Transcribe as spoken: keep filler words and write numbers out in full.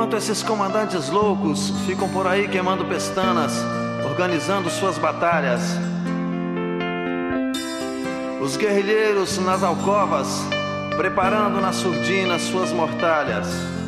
Enquanto esses comandantes loucos ficam por aí queimando pestanas, organizando suas batalhas, os guerrilheiros nas alcovas, preparando na surdina suas mortalhas.